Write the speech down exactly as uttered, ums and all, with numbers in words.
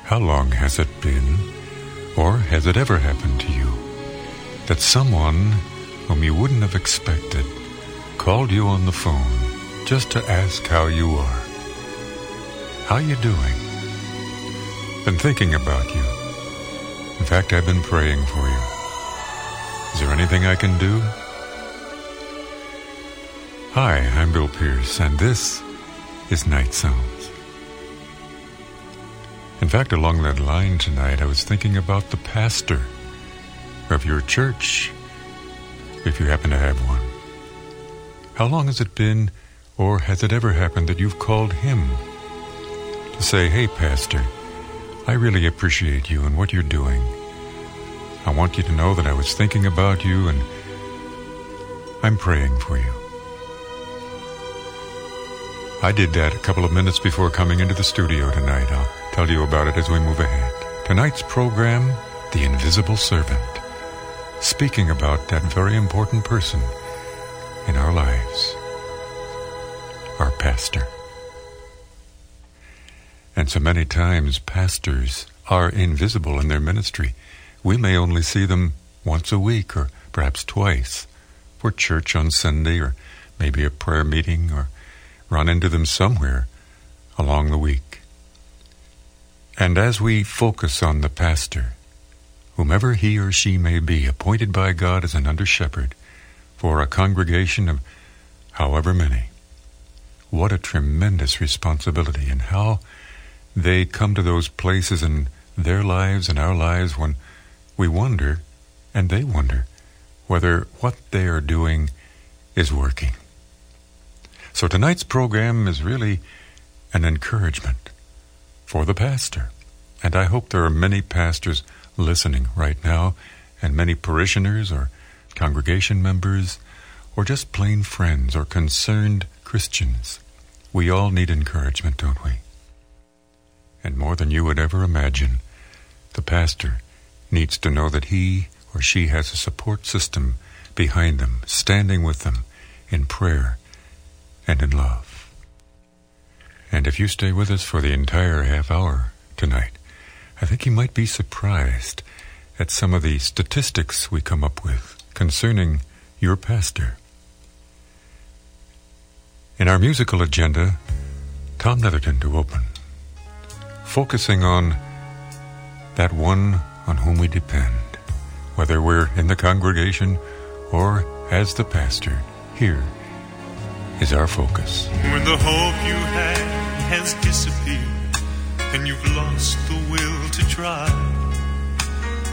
How long has it been, or has it ever happened to you, that someone whom you wouldn't have expected called you on the phone just to ask how you are? How you doing? Been thinking about you. In fact, I've been praying for you. Is there anything I can do? Hi, I'm Bill Pierce, and this is Night Sounds. In fact, along that line tonight, I was thinking about the pastor of your church, if you happen to have one. How long has it been, or has it ever happened, that you've called him to say, "Hey, Pastor, I really appreciate you and what you're doing. I want you to know that I was thinking about you and I'm praying for you." I did that a couple of minutes before coming into the studio tonight. I'll tell you about it as we move ahead. Tonight's program, The Invisible Servant, speaking about that very important person in our lives, our pastor. And so many times pastors are invisible in their ministry. We may only see them once a week or perhaps twice for church on Sunday or maybe a prayer meeting, or run into them somewhere along the week. And as we focus on the pastor, whomever he or she may be, appointed by God as an under-shepherd for a congregation of however many, what a tremendous responsibility, and how they come to those places in their lives and our lives when we wonder, and they wonder, whether what they are doing is working. So tonight's program is really an encouragement for the pastor. And I hope there are many pastors listening right now, and many parishioners or congregation members, or just plain friends or concerned Christians. We all need encouragement, don't we? And more than you would ever imagine, the pastor needs to know that he or she has a support system behind them, standing with them in prayer and in love. And if you stay with us for the entire half hour tonight, I think you might be surprised at some of the statistics we come up with concerning your pastor. In our musical agenda, Tom Netherton to open, focusing on that one on whom we depend, whether we're in the congregation or as the pastor. Here is our focus. When the hope you had has disappeared and you've lost the will to try,